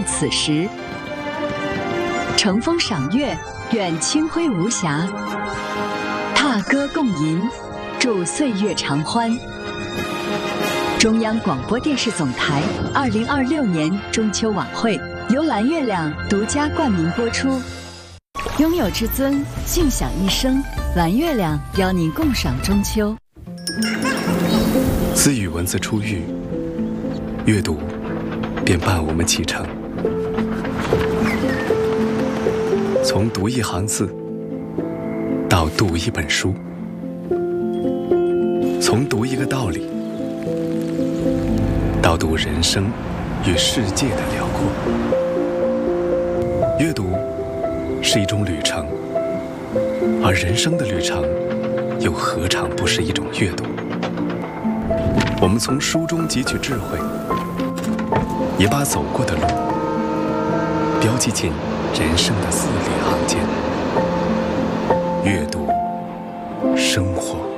共此时。乘风赏月，愿清辉无瑕；踏歌共吟，祝岁月长欢。中央广播电视总台2026年中秋晚会由蓝月亮独家冠名播出。拥有至尊，尽享一生。蓝月亮邀您共赏中秋。 自与文字初遇，阅读便伴我们启程。从读一行字到读一本书，从读一个道理到读人生与世界的辽阔。阅读是一种旅程，而人生的旅程又何尝不是一种阅读？我们从书中汲取智慧，也把走过的路标记进人生的字里行间。阅读，生活。